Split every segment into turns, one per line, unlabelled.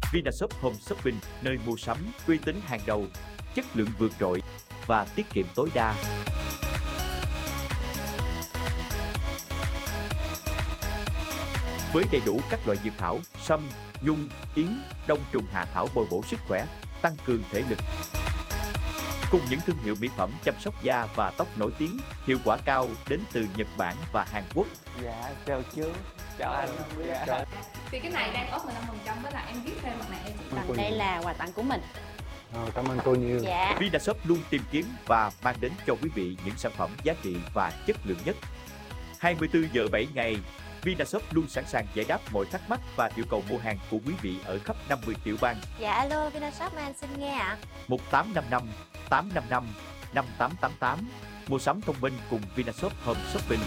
Vinashop Home Shopping, nơi mua sắm uy tín hàng đầu, chất lượng vượt trội và tiết kiệm tối đa. Với đầy đủ các loại dược thảo, sâm, nhung, yến, đông trùng hạ thảo bồi bổ sức khỏe, tăng cường thể lực. Cùng những thương hiệu mỹ phẩm chăm sóc da và tóc nổi tiếng, hiệu quả cao đến từ Nhật Bản và Hàn Quốc.
Dạ, chào chú. Chào anh.
Thì cái này đang off 15% với lại em viết thêm mặt này em chị tặng.
Đây là quà tặng của mình.
Cảm ơn cô nhiều.
Dạ.
Vinashop luôn tìm kiếm và mang đến cho quý vị những sản phẩm giá trị và chất lượng nhất. 24 giờ 7 ngày, Vinashop luôn sẵn sàng giải đáp mọi thắc mắc và yêu cầu mua hàng của quý vị ở khắp 50 tiểu bang.
Dạ alo, Vinashop anh xin nghe ạ.
1855 855 5888. Mua sắm thông minh cùng Vinashop Home Shopping.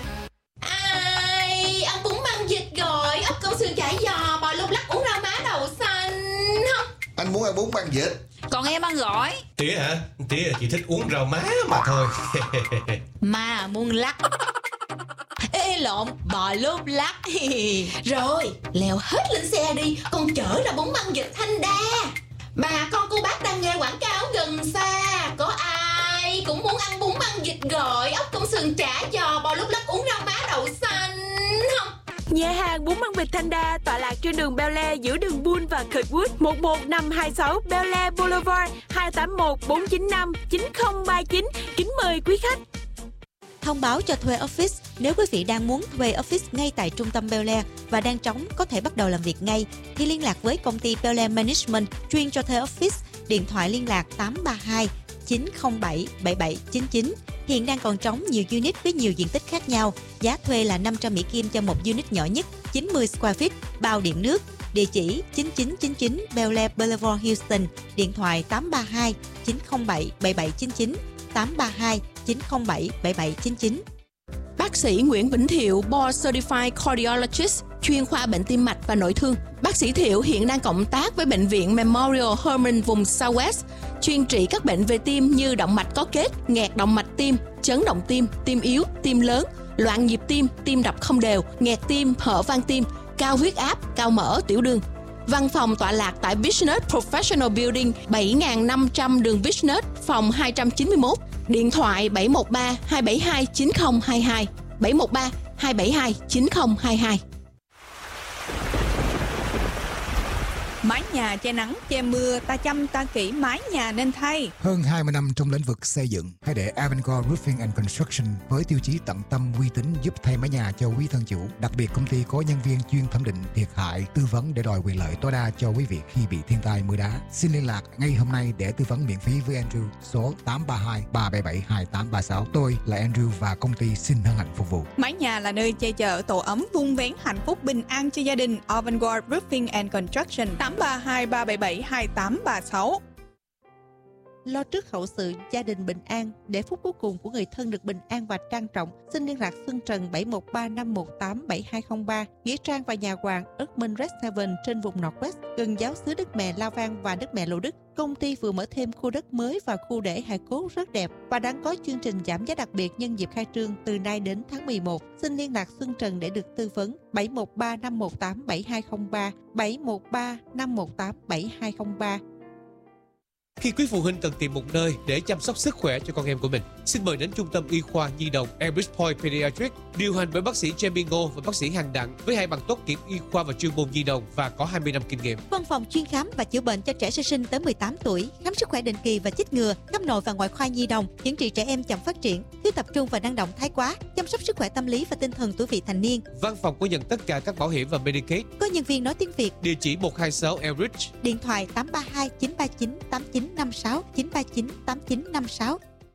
Ai, ăn bún măng vịt rồi, ốc câu sườn chả giò, bò lúc lắc uống rau má đậu xanh. Không.
Anh muốn ăn bún măng vịt.
Còn em ăn gỏi.
Tía hả? Tía chỉ thích uống rau má mà thôi.
Mà muôn lắc. Ê lộn, bò lúc lắc. Rồi, leo hết lên xe đi, con chở ra bún măng vịt Thanh Đa. Bà con cô bác đang nghe quảng cáo gần xa. Có ai cũng muốn ăn bún măng vịt gỏi, ốc công sườn chả giò, bò lúc lắc uống rau má đậu xanh không?
Nhà hàng bún măng vịt Thanh Đa tọa lạc trên đường Bel Air giữa đường Bull và Kirkwood, 11526 Bel Air Boulevard, 281 495 9039. Kính mời quý khách.
Thông báo cho thuê office. Nếu quý vị đang muốn thuê office ngay tại trung tâm Bel Air và đang trống có thể bắt đầu làm việc ngay, thì liên lạc với công ty Bel Air Management chuyên cho thuê office. Điện thoại liên lạc 832 907 7799. Hiện đang còn trống nhiều unit với nhiều diện tích khác nhau. Giá thuê là 500 Mỹ Kim cho một unit nhỏ nhất, 90 square feet, bao điện nước. Địa chỉ 9999 Bel Air Boulevard, Houston. Điện thoại 832 907 7799. 832 907 7799.
Bác sĩ Nguyễn Vĩnh Thiệu, Board Certified Cardiologist, chuyên khoa bệnh tim mạch và nội thương. Bác sĩ Thiệu hiện đang cộng tác với Bệnh viện Memorial Hermann vùng Southwest, chuyên trị các bệnh về tim như động mạch có kết, nghẹt động mạch tim, chấn động tim, tim yếu, tim lớn, loạn nhịp tim, tim đập không đều, nghẹt tim, hở van tim, cao huyết áp, cao mỡ, tiểu đường. Văn phòng tọa lạc tại Business Professional Building 7500 đường Business, phòng 291. Điện thoại 713 272 9022, 713 272 9022.
Mái nhà che nắng, che mưa, ta chăm ta kỹ mái nhà nên thay.
Hơn 20 năm trong lĩnh vực xây dựng, hãy để Avangard Roofing and Construction với tiêu chí tận tâm uy tín giúp thay mái nhà cho quý thân chủ. Đặc biệt công ty có nhân viên chuyên thẩm định thiệt hại, tư vấn để đòi quyền lợi tối đa cho quý vị khi bị thiên tai mưa đá. Xin liên lạc ngay hôm nay để tư vấn miễn phí với Andrew số 832 377 2836. Tôi là Andrew và công ty xin hân hạnh phục vụ.
Mái nhà là nơi che chở tổ ấm vun vén hạnh phúc bình an cho gia đình. Avangard Roofing and Construction 832 377 2836.
Lo trước hậu sự gia đình bình an, để phút cuối cùng của người thân được bình an và trang trọng. Xin liên lạc Xuân Trần 713 518 7203, Nghĩa Trang và Nhà Hoàng Erdman Red Seven trên vùng Northwest, gần giáo xứ Đức Mẹ La Vang và Đức Mẹ Lộ Đức. Công ty vừa mở thêm khu đất mới và khu để hài cốt rất đẹp và đang có chương trình giảm giá đặc biệt nhân dịp khai trương từ nay đến tháng 11. Xin liên lạc Xuân Trần để được tư vấn 713 518 7203, 713 518 7203.
Khi quý phụ huynh cần tìm một nơi để chăm sóc sức khỏe cho con em của mình, xin mời đến Trung tâm Y khoa Nhi đồng Elbridge Point Pediatrics, điều hành bởi bác sĩ Jamie Ngô và bác sĩ Hằng Đặng với 2 bằng tốt nghiệp y khoa và chuyên môn nhi đồng và có 20 năm kinh nghiệm.
Văn phòng chuyên khám và chữa bệnh cho trẻ sơ sinh tới 18 tuổi, khám sức khỏe định kỳ và chích ngừa, khám nội và ngoại khoa nhi đồng, chẩn trị trẻ em chậm phát triển, thiếu tập trung và năng động thái quá, chăm sóc sức khỏe tâm lý và tinh thần tuổi vị thành niên.
Văn phòng có nhận tất cả các bảo hiểm và Medicaid.
Có nhân viên nói tiếng Việt.
Địa chỉ 126 Elbridge.
Điện thoại 832 939 8956, 939 8956.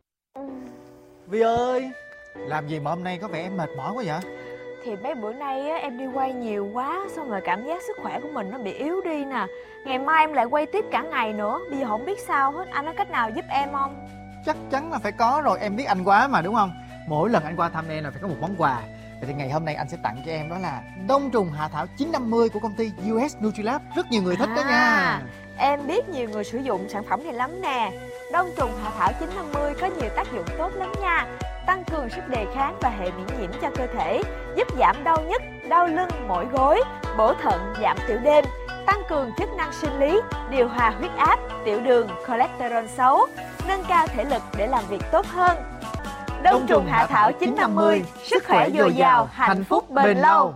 Vi ơi, làm gì mà hôm nay có vẻ em mệt mỏi quá vậy?
Thì mấy bữa nay á, em đi quay nhiều quá, xong rồi cảm giác sức khỏe của mình nó bị yếu đi nè. Ngày mai em lại quay tiếp cả ngày nữa, bây giờ không biết sao hết. Anh có cách nào giúp em không?
Chắc chắn là phải có rồi, em biết anh quá mà đúng không? Mỗi lần anh qua thăm em là phải có một món quà. Vậy thì ngày hôm nay anh sẽ tặng cho em đó là đông trùng hạ thảo 950 của công ty US Nutrilab. Rất nhiều người thích đó nha.
Em biết nhiều người sử dụng sản phẩm này lắm nè. Đông trùng hạ thảo 950 có nhiều tác dụng tốt lắm nha. Tăng cường sức đề kháng và hệ miễn nhiễm cho cơ thể, giúp giảm đau nhức, đau lưng, mỏi gối, bổ thận, giảm tiểu đêm, tăng cường chức năng sinh lý, điều hòa huyết áp, tiểu đường, cholesterol xấu, nâng cao thể lực để làm việc tốt hơn. Đông trùng hạ thảo 950, sức khỏe dồi dào, hạnh phúc bền lâu.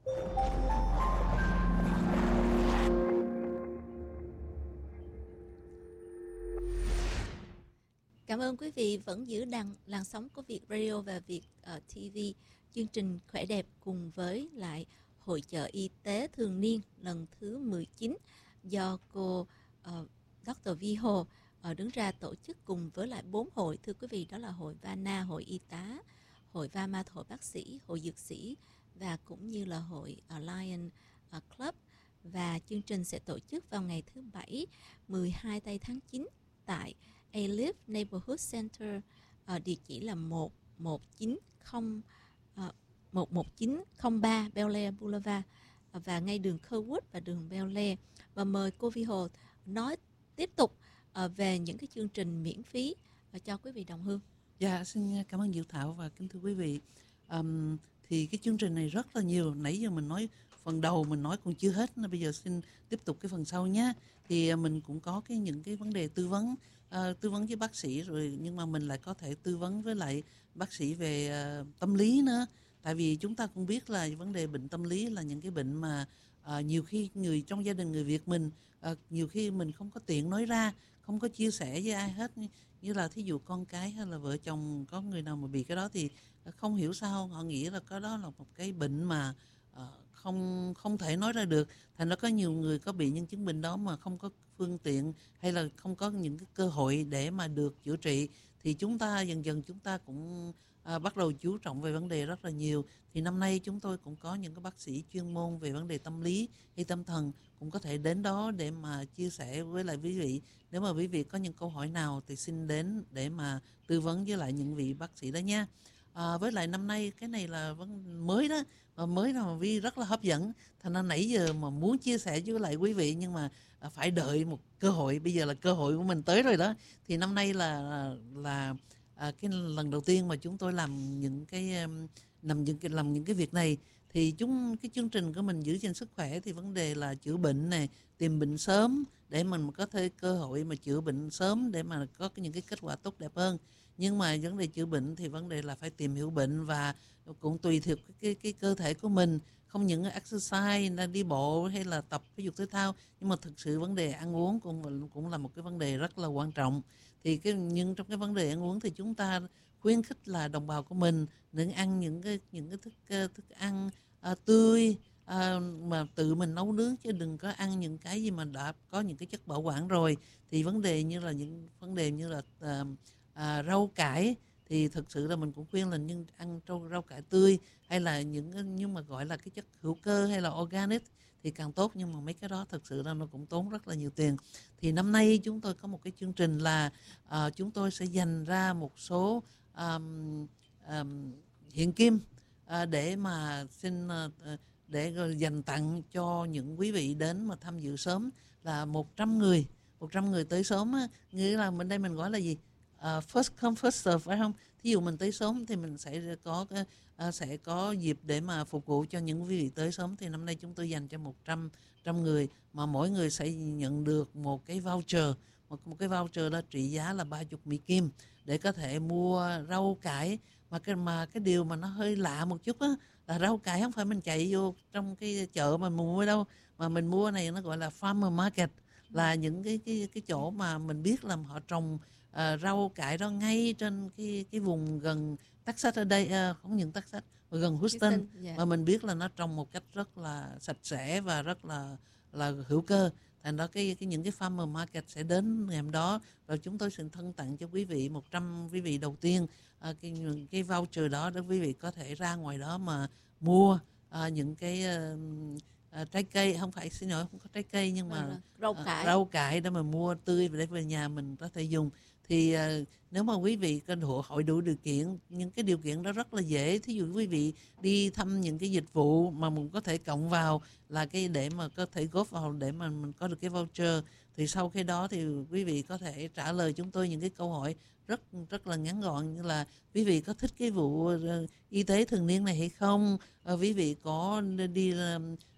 Cảm ơn quý vị vẫn giữ làn sóng của Việt Radio và Việt TV. Chương trình Khỏe Đẹp cùng với lại Hội chợ y tế thường niên lần thứ 19 do cô Dr. Vi Hồ đứng ra tổ chức cùng với lại 4 hội. Thưa quý vị, đó là hội VANA, hội y tá, hội VAMAT, hội bác sĩ, hội dược sĩ và cũng như là hội Lion Club. Và chương trình sẽ tổ chức vào ngày thứ Bảy 12 tây tháng 9 tại A-Live Neighborhood Center, địa chỉ là 11903 Bel Air Boulevard và ngay đường Kerwood và đường Bel Air. Và mời cô Vi Hồ nói tiếp tục về những cái chương trình miễn phí cho quý vị đồng hương.
Dạ, xin cảm ơn Diệu Thảo và kính thưa quý vị. Thì cái chương trình này rất là nhiều. Nãy giờ mình nói phần đầu mình nói còn chưa hết, bây giờ xin tiếp tục cái phần sau nhé. Thì mình cũng có những cái vấn đề tư vấn với bác sĩ rồi, nhưng mà mình lại có thể tư vấn với lại bác sĩ về tâm lý nữa. Tại vì chúng ta cũng biết là vấn đề bệnh tâm lý là những cái bệnh mà nhiều khi người trong gia đình người Việt mình nhiều khi mình không có tiện nói ra, không có chia sẻ với ai hết. Như là thí dụ con cái hay là vợ chồng có người nào mà bị cái đó thì không hiểu sao họ nghĩ là cái đó là một cái bệnh mà không thể nói ra được. Thành ra có nhiều người có bị những chứng bệnh đó mà không có phương tiện hay là không có những cái cơ hội để mà được chữa trị. Thì chúng ta dần dần chúng ta cũng bắt đầu chú trọng về vấn đề rất là nhiều. Thì năm nay chúng tôi cũng có những cái bác sĩ chuyên môn về vấn đề tâm lý hay tâm thần cũng có thể đến đó để mà chia sẻ với lại quý vị. Nếu mà quý vị có những câu hỏi nào thì xin đến để mà tư vấn với lại những vị bác sĩ đó nha. Với lại năm nay cái này là vẫn mới đó, và mới là Vi rất là hấp dẫn. Thành ra nãy giờ mà muốn chia sẻ với lại quý vị nhưng mà phải đợi một cơ hội. Bây giờ là cơ hội của mình tới rồi đó. Thì năm nay là cái lần đầu tiên mà chúng tôi làm những cái việc này. Thì cái chương trình của mình giữ gìn sức khỏe thì vấn đề là chữa bệnh này, tìm bệnh sớm để mình có thể cơ hội mà chữa bệnh sớm để mà có những cái kết quả tốt đẹp hơn. Nhưng mà vấn đề chữa bệnh thì vấn đề là phải tìm hiểu bệnh và cũng tùy thuộc cái cơ thể của mình. Không những exercise, đi bộ hay là tập thể dục thể thao, nhưng mà thực sự vấn đề ăn uống cũng là một cái vấn đề rất là quan trọng. Thì nhưng trong cái vấn đề ăn uống thì chúng ta khuyến khích là đồng bào của mình nên ăn những cái thức ăn tươi mà tự mình nấu nướng, chứ đừng có ăn những cái gì mà đã có những cái chất bảo quản rồi. Thì vấn đề như là rau cải thì thực sự là mình cũng khuyên là nhưng ăn rau cải tươi hay là nhưng mà gọi là cái chất hữu cơ hay là organic thì càng tốt, nhưng mà mấy cái đó thực sự là nó cũng tốn rất là nhiều tiền. Thì năm nay chúng tôi có một cái chương trình là chúng tôi sẽ dành ra một số hiện kim để mà để dành tặng cho những quý vị đến mà tham dự sớm, là 100 người tới sớm á, nghĩa là bên đây mình gọi là gì? First come first serve, phải không? Thí dụ mình tới sớm thì mình sẽ có dịp để mà phục vụ cho những quý vị tới sớm. Thì năm nay chúng tôi dành cho 100 người, mà mỗi người sẽ nhận được một cái voucher, một cái voucher đó trị giá là 30 Mỹ Kim để có thể mua rau cải. Mà cái điều mà nó hơi lạ một chút á là rau cải không phải mình chạy vô trong cái chợ mà mình mua đâu, mà mình mua này nó gọi là farmer market, là những cái chỗ mà mình biết là họ trồng rau cải đó ngay trên cái vùng gần Texas ở đây, không những Texas mà gần Houston, mà mình biết là nó trồng một cách rất là sạch sẽ và rất là hữu cơ. Thành đó những cái farmer market sẽ đến ngày hôm đó, rồi chúng tôi sẽ thân tặng cho quý vị 100 quý vị đầu tiên cái voucher đó để quý vị có thể ra ngoài đó mà mua những cái trái cây, không có trái cây nhưng mà rau cải để mà mua tươi để về nhà mình có thể dùng. Thì nếu mà quý vị có hội đủ điều kiện, những cái điều kiện đó rất là dễ. Thí dụ quý vị đi thăm những cái dịch vụ mà mình có thể cộng vào là cái để mà có thể góp vào để mà mình có được cái voucher. Thì sau khi đó thì quý vị có thể trả lời chúng tôi những cái câu hỏi rất là ngắn gọn, như là quý vị có thích cái vụ y tế thường niên này hay không, quý vị có đi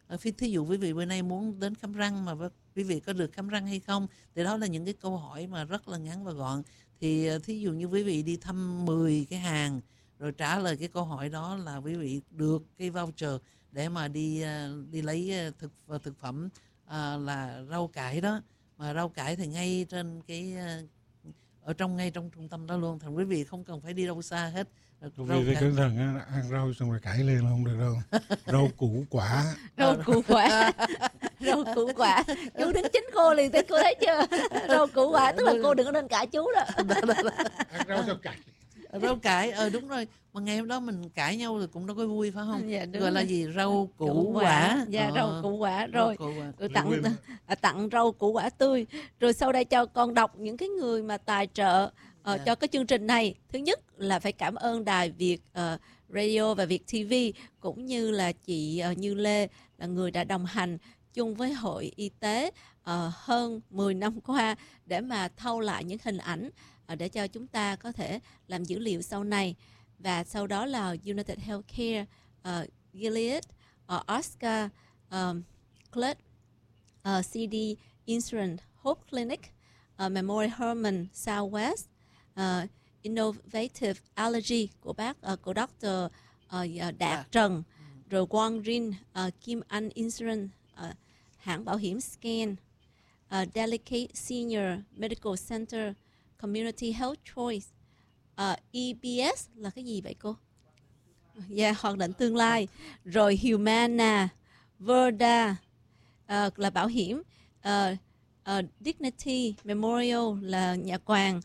Thí dụ quý vị bữa nay muốn đến khám răng mà quý vị có được khám răng hay không, thì đó là những cái câu hỏi mà rất là ngắn và gọn. Thì thí dụ như quý vị đi thăm 10 cái hàng rồi trả lời cái câu hỏi đó là quý vị được cái voucher để mà đi lấy thực phẩm là rau cải đó. Mà rau cải thì ngay trên cái ngay trong trung tâm đó luôn, thành quý vị không cần phải đi đâu xa hết.
Quý vị phải cẩn thận ăn rau xong rồi cải lên là không được đâu. Rau củ quả.
Rau củ quả. Rau củ quả. Chú đứng chính cô liền, cô thấy chưa? Rau củ quả tức là cô đừng có nên cãi chú đó.
Ăn rau sao cải.
Rau cải, đúng rồi. Mà ngày hôm đó mình cãi nhau thì cũng đâu có vui phải không?
Dạ,
gọi là gì? Rau củ quả.
Dạ, rau củ quả rồi. Rồi tặng rau củ quả tươi. Rồi sau đây cho con đọc những cái người mà tài trợ cho cái chương trình này. Thứ nhất là phải cảm ơn Đài Việt Radio và Việt TV, cũng như là chị Như Lê là người đã đồng hành chung với Hội Y tế hơn 10 năm qua để mà thâu lại những hình ảnh để cho chúng ta có thể làm dữ liệu sau này. Và sau đó là United Healthcare, Gilead, Oscar, Club, CD Insurance, Hope Clinic, Memorial Hermann Southwest, Innovative Allergy của của Dr. Đạt Trần, rồi Quang Rin, Kim Anh Insurance, hãng bảo hiểm Scan, Delicate Senior Medical Center, Community Health Choice, EBS là cái gì vậy cô? Dạ, hoạt định tương lai. Rồi Humana, Verda là bảo hiểm, Dignity Memorial là nhà quàng,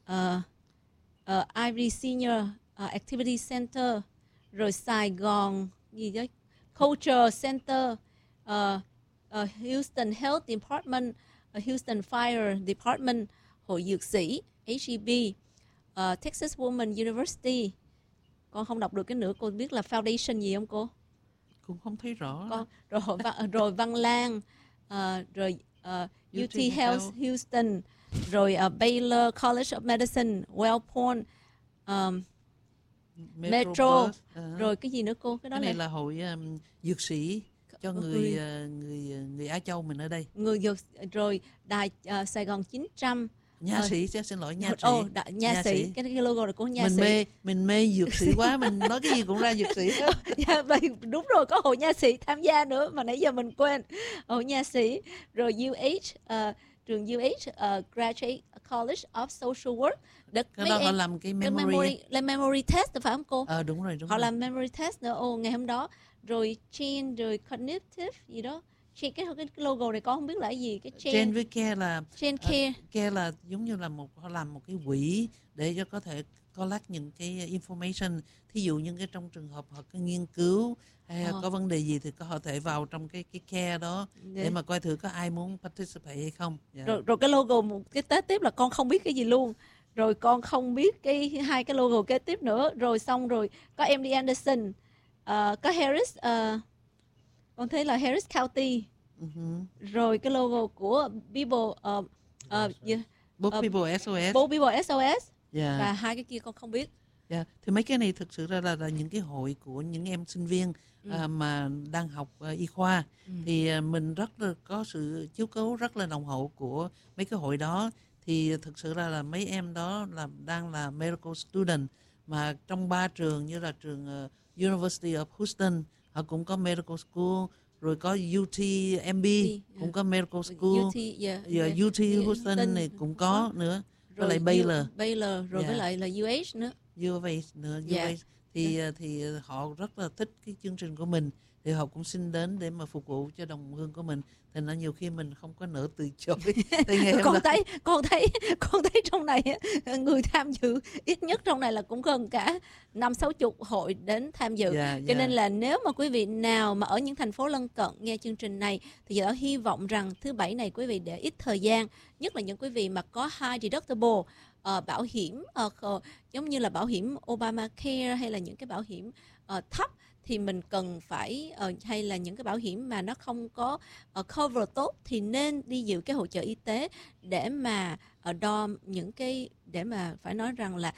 Ivy Senior Activity Center, rồi Sài Gòn gì đó, Culture Center, Houston Health Department, Houston Fire Department, Hội Dược sĩ, HEB, Texas Women University. Con không đọc được cái nữa, cô biết là foundation gì không cô?
Cũng không thấy rõ.
Rồi Văn Lang, rồi UT Health Houston, rồi Baylor College of Medicine, Wellpoint, Metro, rồi cái gì nữa cô? Cái
này là hội dược sĩ cho người Á Châu mình ở đây.
Rồi đài Sài Gòn 900.
Nha sĩ, xin lỗi, nha sĩ.
Nha sĩ. Cái logo này của nha sĩ.
Mình mê dược sĩ quá, mình nói cái gì cũng ra dược sĩ hết.
Dạ, đúng rồi, có hội nha sĩ tham gia nữa mà nãy giờ mình quên. Hội nha sĩ. Rồi trường UH Graduate College of Social Work.
Cái đó họ làm cái
memory test phải không cô?
Đúng rồi.
Họ làm memory test nữa ngày hôm đó. Rồi chain, rồi cognitive gì đó. Cái logo này con không biết là cái gì. Cái
chain với care là
care.
Care là giống như là họ làm một cái quỹ để cho có thể collect những cái information. Thí dụ như trong trường hợp họ có nghiên cứu hay có vấn đề gì thì họ thể vào trong cái care đó để mà coi thử có ai muốn participate hay không.
Rồi cái logo cái kế tiếp là con không biết cái gì luôn. Rồi con không biết hai cái logo kế tiếp nữa. Rồi xong rồi có MD Anderson, có Harris, con thấy là Harris County. Rồi cái logo của People
People SOS.
People SOS.
Và
hai cái kia con không biết.
Thì mấy cái này thực sự ra là những cái hội của những em sinh viên mà đang học y khoa. Thì mình rất là có sự chiếu cố rất là nồng hậu của mấy cái hội đó. Thì thực sự ra là mấy em đó đang là medical student, mà trong 3 trường như là trường University of Houston họ cũng có medical school, rồi có UTMB cũng có medical school, UT Houston này cũng có nữa, rồi lại Baylor
rồi với lại là UH nữa.
UH thì họ rất là thích cái chương trình của mình, thì họ cũng xin đến để mà phục vụ cho đồng hương của mình. Thành ra nhiều khi mình không có nỡ từ chối.
con thấy trong này người tham dự ít nhất trong này là cũng gần cả 50-60 hội đến tham dự. Cho nên là nếu mà quý vị nào mà ở những thành phố lân cận nghe chương trình này thì giờ hy vọng rằng thứ Bảy này quý vị để ít thời gian, nhất là những quý vị mà có high deductible, bảo hiểm giống như là bảo hiểm Obamacare hay là những cái bảo hiểm thấp, thì mình cần phải hay là những cái bảo hiểm mà nó không có cover tốt thì nên đi dự cái hỗ trợ y tế để mà đo những cái, để mà phải nói rằng là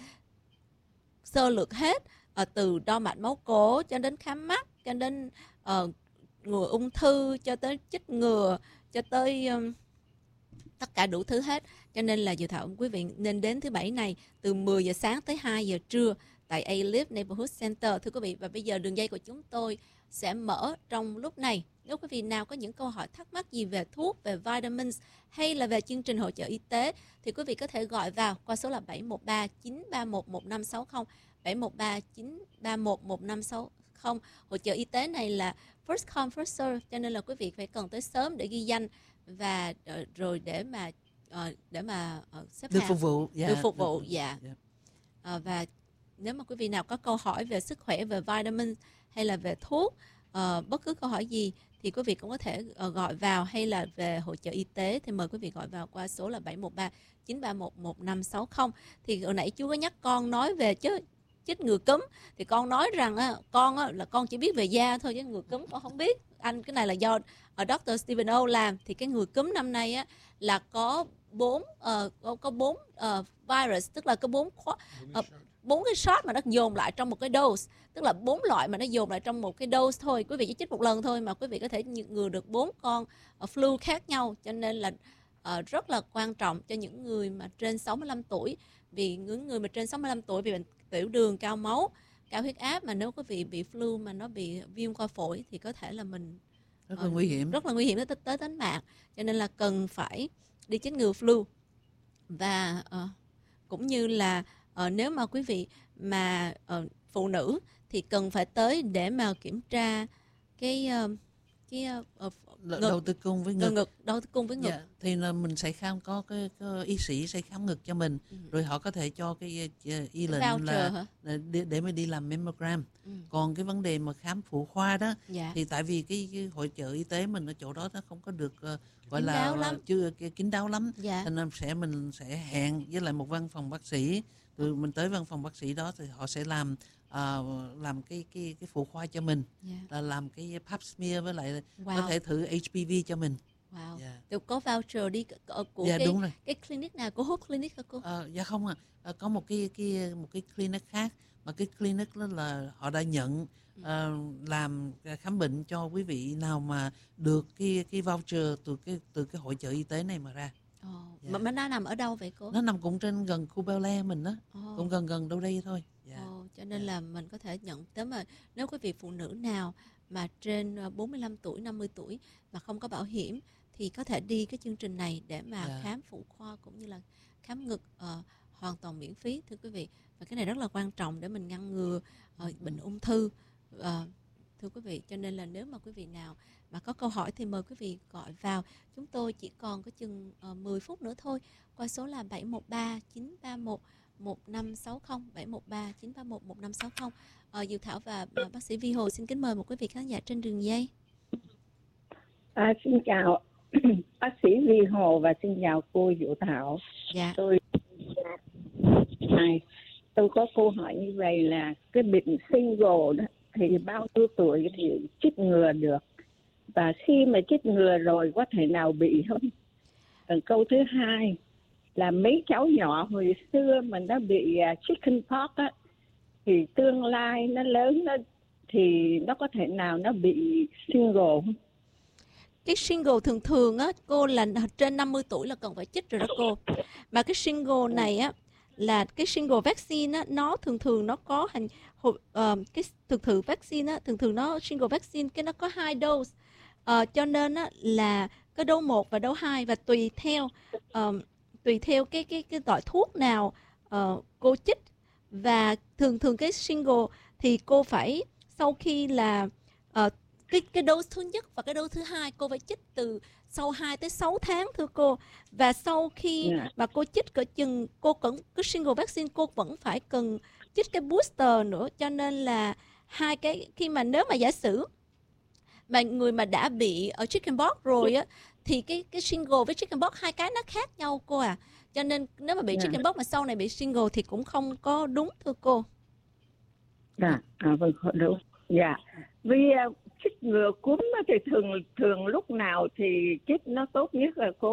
sơ lược hết, từ đo mạch máu cổ cho đến khám mắt cho đến ngừa ung thư, cho tới chích ngừa, cho tới tất cả đủ thứ hết. Cho nên là dự thảo quý vị nên đến thứ Bảy này từ 10 giờ sáng tới 2 giờ trưa tại A-Live Neighborhood Center thưa quý vị. Và bây giờ đường dây của chúng tôi sẽ mở trong lúc này. Nếu quý vị nào có những câu hỏi thắc mắc gì về thuốc, về vitamins hay là về chương trình hỗ trợ y tế thì quý vị có thể gọi vào qua số là 713 931 1560, 713 931 1560. Hỗ trợ y tế này là first come first serve, cho nên là quý vị phải cần tới sớm để ghi danh và rồi để mà xếp
được
hàng,
phục vụ,
được phục vụ, và nếu mà quý vị nào có câu hỏi về sức khỏe, về vitamin hay là về thuốc, bất cứ câu hỏi gì thì quý vị cũng có thể gọi vào, hay là về hỗ trợ y tế thì mời quý vị gọi vào qua số là 713 931 1560. Thì hồi nãy chú có nhắc con nói về chích ngừa cúm thì con nói rằng con là con chỉ biết về da thôi chứ ngừa cúm con không biết. Anh, cái này là do Dr. Stephen O làm. Thì cái ngừa cúm năm nay là có 4 virus, tức là có 4 cái shot mà nó dồn lại trong một cái dose, tức là 4 loại mà nó dồn lại trong một cái dose thôi. Quý vị chỉ chích một lần thôi mà quý vị có thể ngừa được 4 con flu khác nhau. Cho nên là rất là quan trọng cho những người mà trên 65 tuổi. Vì những người mà trên 65 tuổi bị bệnh tiểu đường, cao máu, cao huyết áp, mà nếu quý vị bị flu mà nó bị viêm qua phổi thì có thể là mình
rất là nguy hiểm,
tới tính mạng. Cho nên là cần phải đi chích ngừa flu. Và cũng như là nếu mà quý vị mà phụ nữ thì cần phải tới để mà kiểm tra cái
đầu tử cung với ngực.
Đầu tử cung với ngực.
Thì là mình sẽ có cái y sĩ sẽ khám ngực cho mình, rồi họ có thể cho cái y lệnh là để mà đi làm mammogram. Còn cái vấn đề mà khám phụ khoa đó thì tại vì cái hội chợ y tế mình ở chỗ đó nó không có được gọi là chưa kín đáo lắm, cho nên mình sẽ hẹn với lại một văn phòng bác sĩ. Rồi mình tới văn phòng bác sĩ đó thì họ sẽ làm cái phụ khoa cho mình, là làm cái pap smear với lại có thể thử HPV cho mình.
Tôi có voucher đi của cái clinic nào, của Hope Clinic hả cô?
Dạ không có một cái clinic khác, mà cái clinic đó là họ đã nhận làm khám bệnh cho quý vị nào mà được cái voucher từ cái hội chợ y tế này mà ra.
Mà nó nằm ở đâu vậy cô?
Nó nằm cũng trên gần khu Bel Air mình đó, cũng gần đâu đây thôi.
Cho nên là mình có thể nhận tới. Mà nếu quý vị phụ nữ nào mà trên 45 tuổi, 50 tuổi mà không có bảo hiểm thì có thể đi cái chương trình này để mà khám phụ khoa cũng như là khám ngực hoàn toàn miễn phí thưa quý vị. Và cái này rất là quan trọng để mình ngăn ngừa bệnh ung thư thưa quý vị. Cho nên là nếu mà quý vị nào mà có câu hỏi thì mời quý vị gọi vào. Chúng tôi chỉ còn có chừng 10 phút nữa thôi. Qua số là 713 931 1560, 713 931 1560. Diệu Thảo và bác sĩ Vi Hồ xin kính mời một quý vị khán giả trên đường dây.
Xin chào bác sĩ Vi Hồ và xin chào cô Diệu Thảo. Tôi có câu hỏi như vậy là cái bệnh single đó thì bao nhiêu tuổi thì chích ngừa được, và khi mà chích ngừa rồi có thể nào bị không? Câu thứ hai là mấy cháu nhỏ hồi xưa mà nó bị chickenpox á, thì tương lai nó lớn thì nó có thể nào nó bị single không?
Cái single thường á cô là trên 50 tuổi là cần phải chích rồi đó cô. Mà cái single này á là cái single vaccine á, nó thường nó có cái thực thử vaccine á, thường nó single vaccine cái nó có 2 dose. Cho nên á là cái dose 1 và dose 2, và tùy theo cái loại thuốc nào cô chích. Và thường cái single thì cô phải sau khi là cái dose thứ nhất và cái dose thứ hai cô phải chích từ sau 2 tới 6 tháng thưa cô. Và sau khi mà cô chích cỡ chừng cô cần cái single vaccine cô vẫn phải cần chích cái booster nữa. Cho nên là hai cái khi mà nếu mà giả sử mà người mà đã bị ở chickenpox rồi á thì cái single với chickenpox hai cái nó khác nhau cô à. Cho nên nếu mà bị chickenpox mà sau này bị single thì cũng không có đúng thưa cô.
Vâng, đúng. Vì chích ngừa cúm thì thường lúc nào thì chích nó tốt nhất là cô?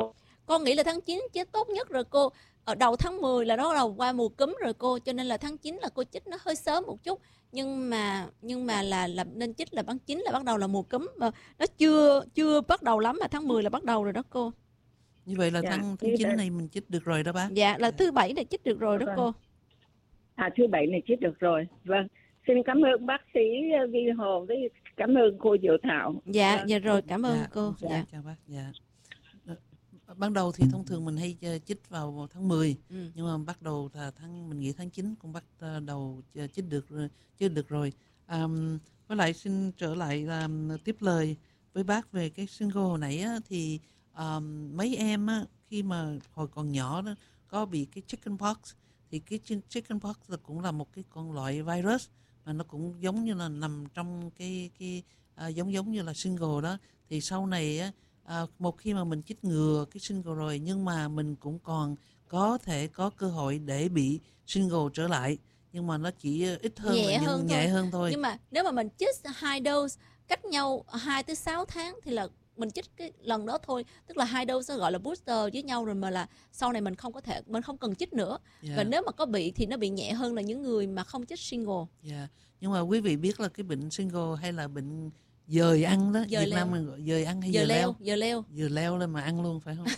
Con nghĩ là tháng 9 chích tốt nhất rồi cô. Ở đầu tháng 10 là đó đầu qua mùa cúm rồi cô, cho nên là tháng 9 là cô chích nó hơi sớm một chút. Nhưng mà là nên chích là tháng 9 là bắt đầu là mùa cúm, mà nó chưa bắt đầu lắm, mà tháng 10 là bắt đầu rồi đó cô.
Như vậy là tháng 9 này mình chích được rồi đó bác.
Dạ, là thứ Bảy này chích được rồi đó cô.
Thứ Bảy này chích được rồi. Vâng. Xin cảm ơn bác sĩ Vi Hồ với cảm ơn cô Diệu Thảo.
Dạ, dạ rồi, cảm ơn cô.
Dạ. Chào bác. Dạ. Ban đầu thì thông thường mình hay chích vào tháng 10, nhưng mà bắt đầu là mình nghĩ tháng 9 cũng bắt đầu chích được rồi. Với lại xin trở lại tiếp lời với bác về cái single hồi nãy á, thì mấy em á, khi mà hồi còn nhỏ đó có bị cái chickenpox, thì cái chickenpox là cũng là một cái con loại virus mà nó cũng giống như là nằm trong cái giống như là single đó. Thì sau này á, một khi mà mình chích ngừa cái single rồi, nhưng mà mình cũng còn có thể có cơ hội để bị single trở lại, nhưng mà nó chỉ ít hơn, nhẹ hơn thôi.
Nhưng mà nếu mà mình chích 2 dose cách nhau 2 tới 6 tháng thì là mình chích cái lần đó thôi, tức là 2 dose gọi là booster với nhau rồi, mà là sau này mình không cần chích nữa. Và nếu mà có bị thì nó bị nhẹ hơn là những người mà không chích single.
Nhưng mà quý vị biết là cái bệnh single hay là bệnh dời ăn đó, Việt Nam mình gọi dời ăn hay dời leo? Dời leo lên mà ăn luôn phải không?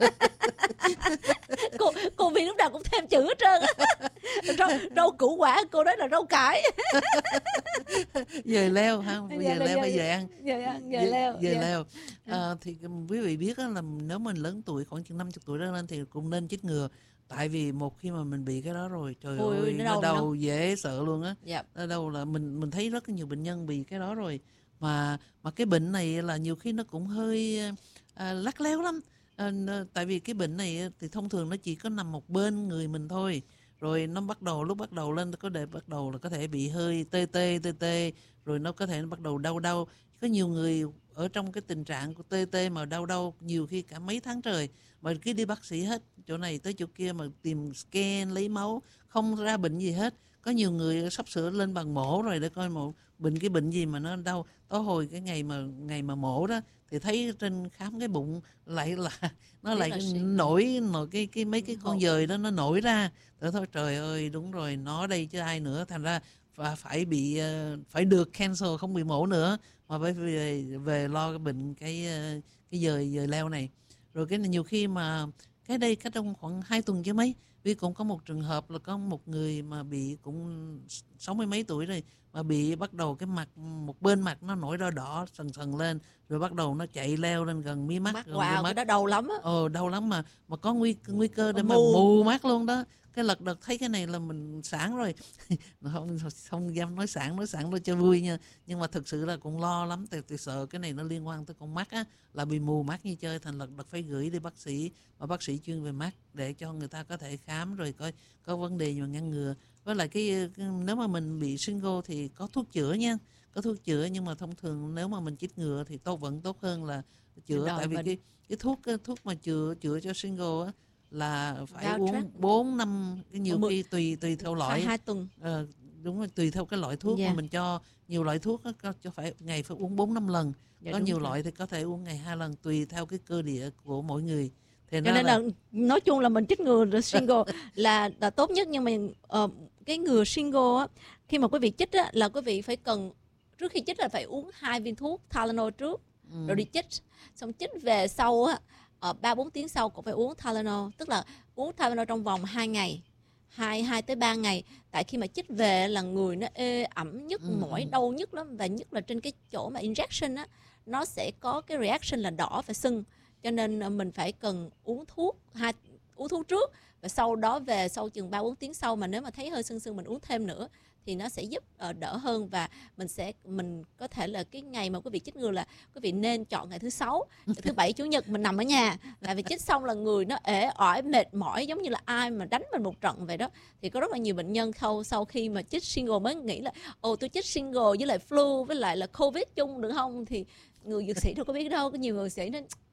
cô vì lúc nào cũng thêm chữ hết trơn. Rau củ quả, cô nói là rau cải.
Dời leo ha, dời leo hay dời ăn? Dời leo.
Yeah.
Thì quý vị biết là nếu mình lớn tuổi khoảng chừng 50 tuổi đó lên thì cũng nên chích ngừa. Tại vì một khi mà mình bị cái đó rồi, trời ơi, nó đau dễ sợ luôn á. Nó đau là mình thấy rất nhiều bệnh nhân bị cái đó rồi. Mà cái bệnh này là nhiều khi nó cũng hơi lắc léo lắm. Tại vì cái bệnh này thì thông thường nó chỉ có nằm một bên người mình thôi. Rồi nó lúc bắt đầu lên bắt đầu là có thể bị hơi tê, rồi nó có thể bắt đầu đau. Có nhiều người ở trong cái tình trạng của tê mà đau nhiều khi cả mấy tháng trời, mà cứ đi bác sĩ hết, chỗ này tới chỗ kia mà tìm scan lấy máu không ra bệnh gì hết. Có nhiều người sắp sửa lên bàn mổ rồi để coi cái bệnh gì mà nó đau. Tối hồi cái ngày mà mổ đó thì thấy trên khám cái bụng lại là nó lại nổi cái mấy cái con dời đó nó nổi ra. Thôi trời ơi, đúng rồi, nó đây chứ ai nữa, thành ra phải được cancel, không bị mổ nữa mà phải về lo cái bệnh cái dời leo này. Rồi cái này nhiều khi mà cái đây cách trong khoảng 2 tuần chứ mấy, vì cũng có một trường hợp là có một người mà bị cũng 60 mấy tuổi rồi, mà bị bắt đầu cái mặt, một bên mặt nó nổi đỏ sần lên, rồi bắt đầu nó chạy leo lên gần mí mắt.
Wow, cái đó đau lắm á.
Đau lắm mà có nguy cơ để mà mù mắt luôn đó. Cái lật đật thấy cái này là mình sảng rồi. không dám nói sảng thôi cho vui nha, nhưng mà thực sự là cũng lo lắm, tại sợ cái này nó liên quan tới con mắt á, là bị mù mắt như chơi, thành lật đật phải gửi đi bác sĩ, mà bác sĩ chuyên về mắt để cho người ta có thể khám rồi coi có vấn đề gì mà ngăn ngừa. Với lại nếu mà mình bị single thì có thuốc chữa nha, có thuốc chữa, nhưng mà thông thường nếu mà mình chích ngừa thì vẫn tốt hơn là chữa. Tại vì cái thuốc mà chữa cho single á là phải uống 4 năm, nhiều khi tùy theo loại
2 tuần.
Đúng rồi, tùy theo cái loại thuốc mà mình cho. Nhiều loại thuốc cho ngày phải uống 4-5 lần. Có nhiều loại thì có thể uống ngày 2 lần, tùy theo cái cơ địa của mỗi người.
Cho nên là nói chung là mình chích ngừa single là tốt nhất. Nhưng mà cái ngừa single á, khi mà quý vị chích á, là quý vị phải cần, trước khi chích là phải uống 2 viên thuốc Tylenol trước, rồi đi chích. Xong chích về sau á, 3-4 tiếng sau cũng phải uống Tylenol, tức là uống Tylenol trong vòng 2 ngày, 2 tới 3 ngày. Tại khi mà chích về là người nó ê ẩm, nhức mỏi, đau nhức lắm, và nhất là trên cái chỗ mà injection á, nó sẽ có cái reaction là đỏ và sưng, cho nên mình phải cần uống thuốc trước, và sau đó về sau chừng 3-4 tiếng sau mà nếu mà thấy hơi sưng mình uống thêm nữa thì nó sẽ giúp đỡ hơn. Và mình có thể là cái ngày mà quý vị chích ngừa là quý vị nên chọn ngày thứ 6, thứ 7, chủ nhật mình nằm ở nhà, tại vì chích xong là người nó ể ỏi, mệt mỏi, giống như là ai mà đánh mình một trận vậy đó. Thì có rất là nhiều bệnh nhân sau khi mà chích single mới nghĩ là tôi chích single với lại flu với lại là covid chung được không, thì người dược sĩ đâu có biết đâu. Có nhiều người sĩ nói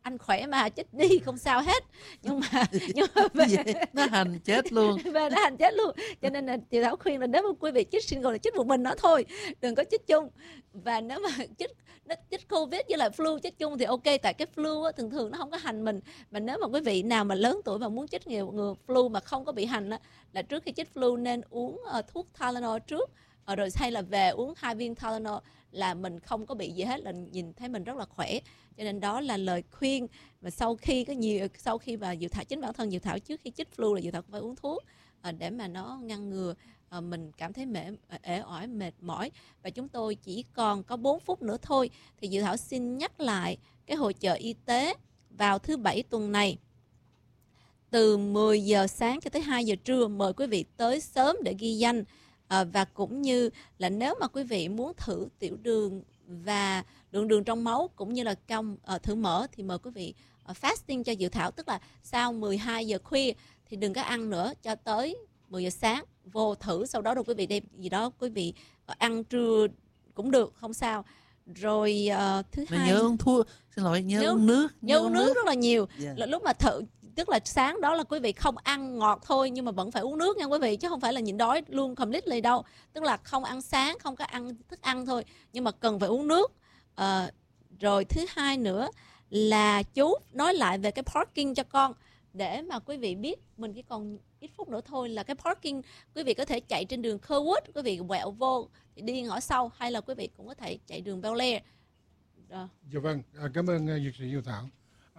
anh khỏe mà, chích đi không sao hết. Nhưng mà về
nó hành chết luôn.
Về nó hành chết luôn. Cho nên là chị Thảo khuyên là nếu mà quý vị chích single là chích một mình nó thôi, đừng có chích chung. Và nếu mà chích Covid với lại flu chích chung thì ok, tại cái flu á, thường nó không có hành mình. Mà nếu mà quý vị nào mà lớn tuổi mà muốn chích ngừa flu mà không có bị hành á, là trước khi chích flu nên uống thuốc Tylenol trước, rồi hay là về uống 2 viên Tylenol là mình không có bị gì hết, là nhìn thấy mình rất là khỏe. Cho nên đó là lời khuyên. Và sau khi mà Diệu Thảo, chính bản thân Diệu Thảo trước khi chích flu là Diệu Thảo cũng phải uống thuốc để mà nó ngăn ngừa mình cảm thấy ể oải, mệt mỏi. Và chúng tôi chỉ còn có 4 phút nữa thôi, thì Diệu Thảo xin nhắc lại cái hội chợ y tế vào thứ Bảy tuần này từ 10 giờ sáng cho tới 2 giờ trưa. Mời quý vị tới sớm để ghi danh. Và cũng như là nếu mà quý vị muốn thử tiểu đường và lượng đường trong máu cũng như là thử mỡ thì mời quý vị fasting cho Diệu Thảo, tức là sau 12 giờ khuya thì đừng có ăn nữa cho tới 10 giờ sáng vô thử, sau đó quý vị đem gì đó quý vị ăn trưa cũng được, không sao. Rồi thứ hai,
nhớ uống thuốc, nhớ uống nước.
Nhớ uống nước rất là nhiều. Là lúc mà thử, tức là sáng đó là quý vị không ăn ngọt thôi, nhưng mà vẫn phải uống nước nha quý vị, chứ không phải là nhịn đói luôn completely đâu. Tức là không ăn sáng, không có ăn thức ăn thôi, nhưng mà cần phải uống nước. Rồi thứ hai nữa là chú nói lại về cái parking cho con, để mà quý vị biết mình chỉ còn ít phút nữa thôi, là cái parking quý vị có thể chạy trên đường Kerwood, quý vị quẹo vô thì đi ngõ sau, hay là quý vị cũng có thể chạy đường Bel Air.
Dạ vâng, cảm ơn dược sĩ Diệu Thảo.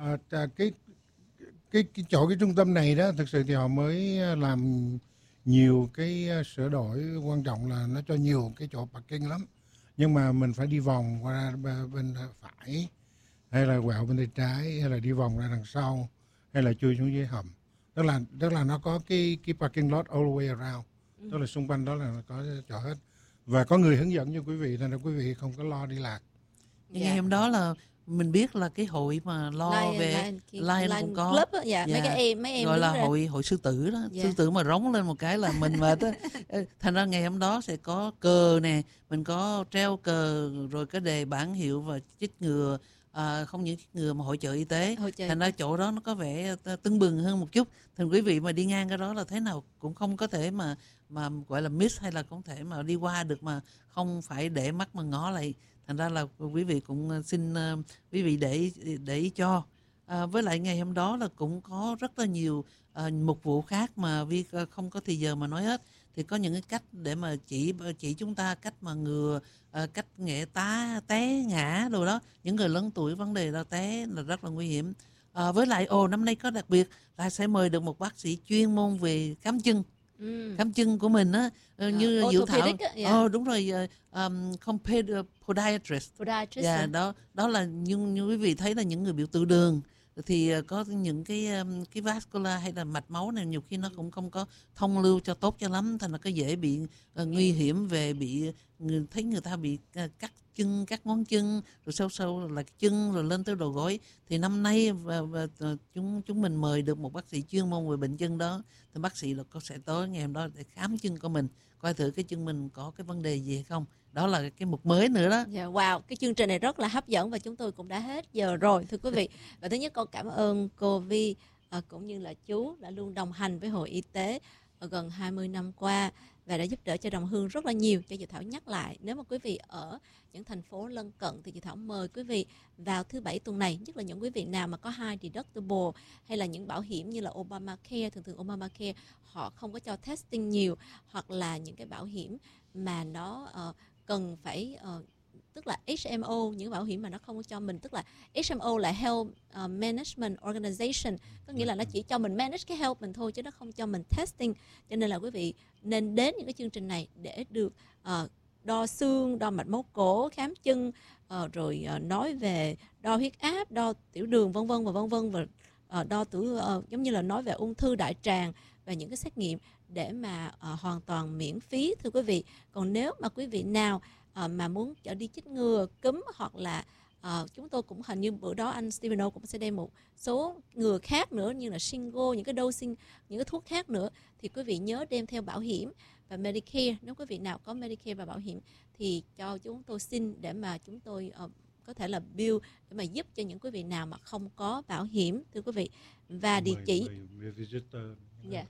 Cái trung tâm này đó, thực sự thì họ mới làm nhiều cái sửa đổi, quan trọng là nó cho nhiều cái chỗ parking lắm, nhưng mà mình phải đi vòng qua bên phải, hay là quẹo bên tay trái, hay là đi vòng ra đằng sau, hay là chui xuống dưới hầm. Tức là nó có cái parking lot all the way around, tức là xung quanh đó là nó có chỗ hết, và có người hướng dẫn cho quý vị, nên là quý vị không có lo đi lạc.
Ngày hôm đó là mình biết là cái hội mà lo về Lion cũng có
club á, mấy em
gọi là hội sư tử đó, sư tử mà rống lên một cái là mình mệt á. Thành ra ngày hôm đó sẽ có cờ nè, mình có treo cờ, rồi cái đề bản hiệu và chích ngừa. Không những chích ngừa mà hội chợ y tế. Thành ra chỗ đó nó có vẻ tưng bừng hơn một chút. Thành quý vị mà đi ngang cái đó là thế nào cũng không có thể mà gọi là miss, hay là không thể mà đi qua được mà không phải để mắt mà ngó lại. Thành ra là quý vị cũng xin quý vị để ý cho. Với lại ngày hôm đó là cũng có rất là nhiều mục vụ khác mà Vi không có thì giờ mà nói hết. Thì có những cái cách để mà chỉ chúng ta cách mà ngừa, cách té ngã đồ đó. Những người lớn tuổi vấn đề là té là rất là nguy hiểm. Với lại năm nay có đặc biệt là sẽ mời được một bác sĩ chuyên môn về khám chân. Khám chân của mình á, như Diệu Thảo. Đúng rồi, podiatrist. Đó là như quý vị thấy là những người bị tiểu đường thì có những cái vascular hay là mạch máu này nhiều khi nó cũng không có thông lưu cho tốt cho lắm, thành là có dễ bị nguy hiểm về thấy người ta bị cắt chân, cắt ngón chân, rồi sâu là chân, rồi lên tới đầu gối. Thì năm nay và chúng mình mời được một bác sĩ chuyên môn về bệnh chân đó, thì bác sĩ là sẽ tới ngày hôm đó để khám chân của mình, coi thử cái chân mình có cái vấn đề gì hay không. Đó là cái mục mới nữa đó.
Wow, cái chương trình này rất là hấp dẫn và chúng tôi cũng đã hết giờ rồi thưa quý vị. Và thứ nhất con cảm ơn cô Vi cũng như là chú đã luôn đồng hành với hội y tế gần 20 năm qua và đã giúp đỡ cho đồng hương rất là nhiều. Cho Diệu Thảo nhắc lại, nếu mà quý vị ở những thành phố lân cận thì Diệu Thảo mời quý vị vào thứ Bảy tuần này, nhất là những quý vị nào mà có 2 deductible hay là những bảo hiểm như là Obamacare. Thường Obamacare họ không có cho testing nhiều, hoặc là những cái bảo hiểm mà nó cần phải tức là HMO, những bảo hiểm mà nó không có cho mình, tức là HMO là Health Management Organization, có nghĩa là nó chỉ cho mình manage cái health mình thôi chứ nó không cho mình testing. Cho nên là quý vị nên đến những cái chương trình này để được đo xương, đo mạch máu cổ, khám chân, rồi nói về đo huyết áp, đo tiểu đường vân vân và đo giống như là nói về ung thư đại tràng và những cái xét nghiệm để mà hoàn toàn miễn phí thưa quý vị. Còn nếu mà quý vị nào mà muốn đi chích ngừa cúm, hoặc là chúng tôi cũng hình như bữa đó anh Stephen O cũng sẽ đem một số ngừa khác nữa như là Shingo, những cái dosing, những cái thuốc khác nữa, thì quý vị nhớ đem theo bảo hiểm và Medicare. Nếu quý vị nào có Medicare và bảo hiểm thì cho chúng tôi xin để mà chúng tôi có thể là bill để mà giúp cho những quý vị nào mà không có bảo hiểm, thưa quý vị. Và địa chỉ dạ.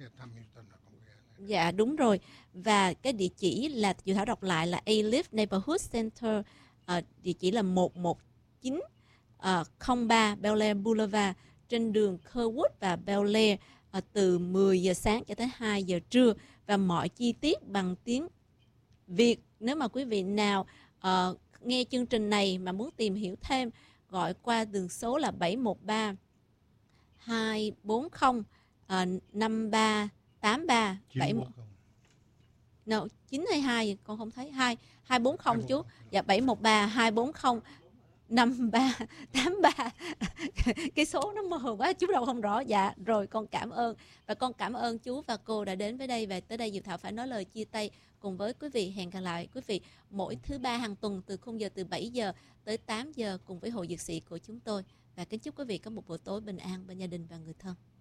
Dạ đúng rồi. Và cái địa chỉ là Diệu Thảo đọc lại là A-Live Neighborhood Center, địa chỉ là 11903 Bel Air Boulevard trên đường Kerwood và Bel Air, từ 10 giờ sáng cho tới 2 giờ trưa, và mọi chi tiết bằng tiếng Việt. Nếu mà quý vị nào nghe chương trình này mà muốn tìm hiểu thêm, gọi qua đường số là 713 240 5383 922, con không thấy 240 chú. Dạ 713 240 5383. Cái số nó mờ quá, chú đâu không rõ. Dạ rồi, con cảm ơn. Và con cảm ơn chú và cô đã đến với đây. Và tới đây Diệu Thảo phải nói lời chia tay cùng với quý vị. Hẹn gặp lại quý vị mỗi thứ ba hàng tuần từ khung giờ từ 7 giờ tới 8 giờ cùng với Hội Dược Sĩ của chúng tôi. Và kính chúc quý vị có một buổi tối bình an bên gia đình và người thân.